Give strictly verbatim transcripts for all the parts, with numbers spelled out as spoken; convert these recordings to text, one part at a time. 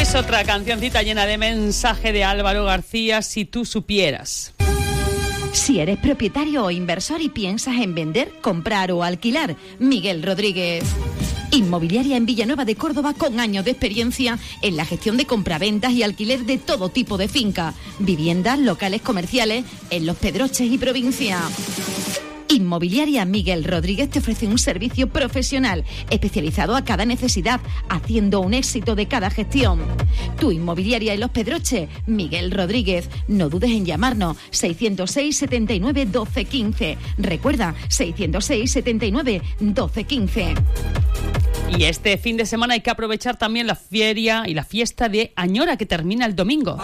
Es otra cancioncita llena de mensaje de Álvaro García, Si tú supieras. Si eres propietario o inversor y piensas en vender, comprar o alquilar, Miguel Rodríguez. Inmobiliaria en Villanueva de Córdoba con años de experiencia en la gestión de compraventas y alquiler de todo tipo de finca, viviendas, locales comerciales en Los Pedroches y provincia. Inmobiliaria Miguel Rodríguez te ofrece un servicio profesional especializado a cada necesidad, haciendo un éxito de cada gestión. Tu inmobiliaria en Los Pedroches, Miguel Rodríguez. No dudes en llamarnos seiscientos seis, setenta y nueve, doce, quince. Recuerda, seiscientos seis, setenta y nueve, doce, quince. Y este fin de semana hay que aprovechar también la feria y la fiesta de Añora, que termina el domingo.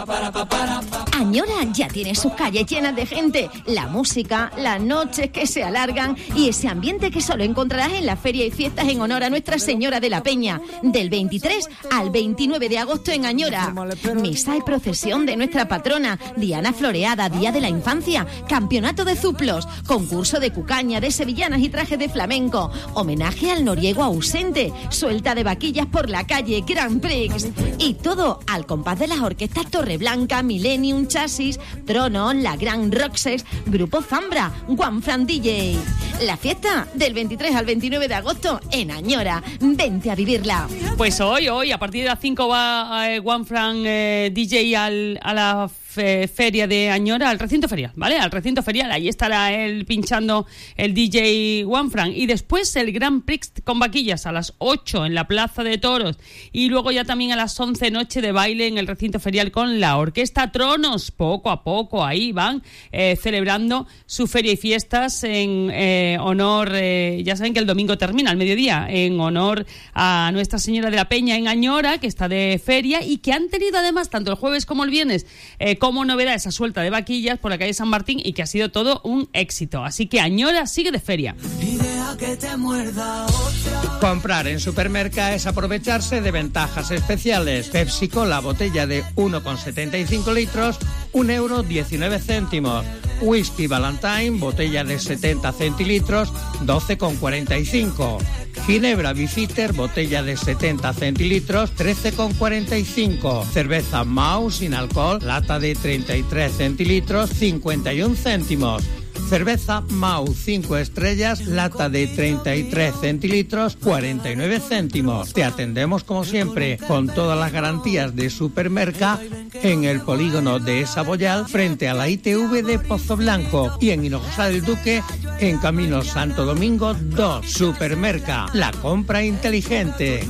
Añora ya tiene sus calles llenas de gente, la música, las noches que se alargan y ese ambiente que solo encontrarás en la feria y fiestas en honor a Nuestra Señora de la Peña, del veintitrés al veintinueve de agosto en Añora. Misa y procesión de nuestra patrona, Diana Floreada, Día de la Infancia, campeonato de zuplos, concurso de cucaña, de sevillanas y trajes de flamenco, homenaje al noriego ausente, suelta de vaquillas por la calle, Grand Prix. Y todo al compás de las orquestas Torreblanca, Millennium, Chasis, Trono, La Gran Roxes, Grupo Zambra, Juanfran D J. La fiesta del veintitrés al veintinueve de agosto en Añora. Vente a vivirla. Pues hoy, hoy, a partir de las cinco va eh, Juanfran eh, D J al, a la fe, feria de Añora, al recinto ferial, ¿vale? Al recinto ferial, ahí estará él pinchando el D J Juanfran. Y después el Grand Prix con vaquillas a las ocho en la Plaza de Toros. Y luego ya también a las once noche de baile en el recinto ferial con la Orquesta Tronos. Poco a poco ahí van eh, celebrando su feria y fiestas en eh, honor, eh, ya saben que el domingo termina al mediodía, en honor a Nuestra Señora de la Peña en Añora, que está de feria y que han tenido además tanto el jueves como el viernes eh, como novedad esa suelta de vaquillas por la calle San Martín y que ha sido todo un éxito. Así que Añora sigue de feria. Comprar en Supermerca es aprovecharse de ventajas especiales. Pepsi Cola, botella de uno coma setenta y cinco litros, un euro diecinueve céntimos. Whisky Valentine, botella de setenta centilitros, doce coma cuarenta y cinco. Ginebra Biciter, botella de setenta centilitros, trece coma cuarenta y cinco. Cerveza Mau sin alcohol, lata de treinta y tres centilitros, cincuenta y un céntimos. Cerveza Mau cinco estrellas, lata de treinta y tres centilitros, cuarenta y nueve céntimos. Te atendemos como siempre con todas las garantías de Supermerca en el polígono de Saboyal frente a la I T V de Pozo Blanco y en Hinojosa del Duque en Camino Santo Domingo dos. Supermerca, la compra inteligente.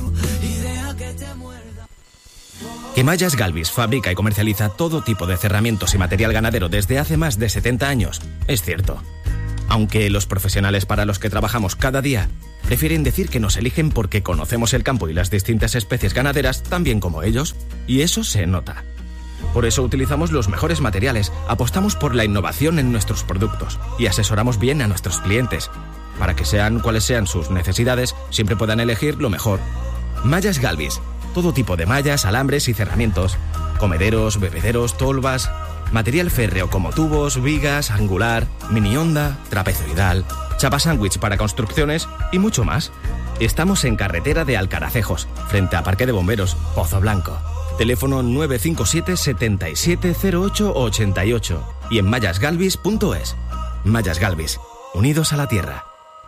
Que Mallas Galvis fabrica y comercializa todo tipo de cerramientos y material ganadero desde hace más de setenta años, es cierto. Aunque los profesionales para los que trabajamos cada día prefieren decir que nos eligen porque conocemos el campo y las distintas especies ganaderas tan bien como ellos, y eso se nota. Por eso utilizamos los mejores materiales, apostamos por la innovación en nuestros productos y asesoramos bien a nuestros clientes. Para que sean cuales sean sus necesidades, siempre puedan elegir lo mejor. Mallas Galvis. Todo tipo de mallas, alambres y cerramientos. Comederos, bebederos, tolvas. Material férreo como tubos, vigas, angular, mini onda, trapezoidal, chapa sándwich para construcciones y mucho más. Estamos en carretera de Alcaracejos, frente a Parque de Bomberos, Pozo Blanco. Teléfono nueve cinco siete, setenta y siete, cero ocho, ochenta y ocho y en mallas galvis punto es. Mallas Galvis, unidos a la tierra.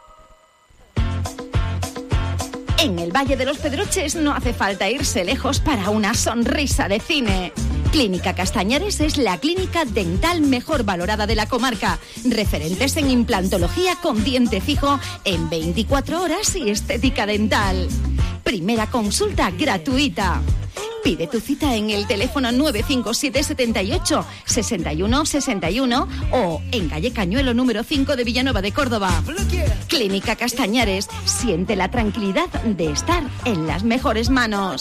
En el Valle de los Pedroches no hace falta irse lejos para una sonrisa de cine. Clínica Castañares es la clínica dental mejor valorada de la comarca. Referentes en implantología con diente fijo en veinticuatro horas y estética dental. Primera consulta gratuita. Pide tu cita en el teléfono nueve cinco siete, setenta y ocho, sesenta y uno, sesenta y uno o en calle Cañuelo número cinco de Villanueva de Córdoba. Clínica Castañares, siente la tranquilidad de estar en las mejores manos.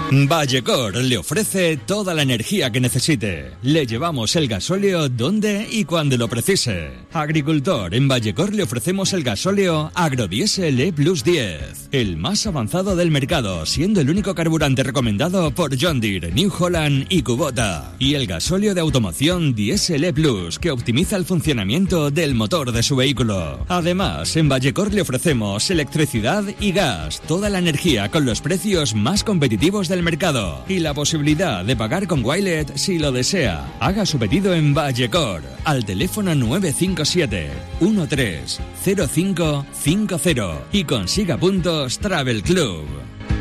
Vallecor le ofrece toda la energía que necesite. Le llevamos el gasóleo donde y cuando lo precise. Agricultor, en Vallecor le ofrecemos el gasóleo Agrodiesel E Plus diez, el más avanzado del mercado, siendo el único carburante recomendado por John Deere, New Holland y Kubota. Y el gasóleo de automoción Diesel E Plus, que optimiza el funcionamiento del motor de su vehículo. Además, en Vallecor le ofrecemos electricidad y gas, toda la energía con los precios más competitivos del mercado y la posibilidad de pagar con Wilet si lo desea. Haga su pedido en Vallecor al teléfono nueve cinco siete, uno tres, cero cinco cinco cero y consiga puntos Travel Club.